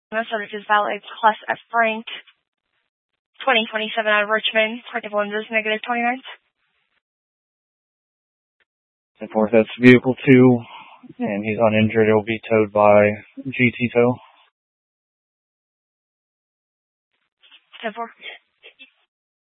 The subject is valet plus F. Frank, 2027 out of Richmond. Corrective lenses, negative 29. 10-4, that's vehicle 2, and he's uninjured. It will be towed by GT Tow. 10-4.